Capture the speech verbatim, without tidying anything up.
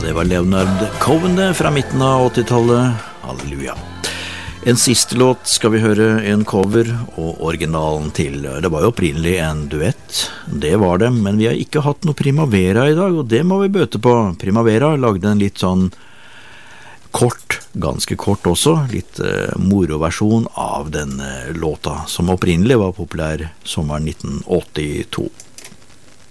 det var Leonard Cohen det, fra midten av åttitallet. Halleluja. En siste låt skal vi høre, en cover og originalen til. Det var jo opprinnelig en duett, det var det, men vi har ikke hatt noe Primavera i dag, og det må vi bøte på. Primavera lagde en litt sånn kort, ganske kort også, litt eh, moroversjon av den eh, låta, som opprinnelig var populær sommeren nitten åttito.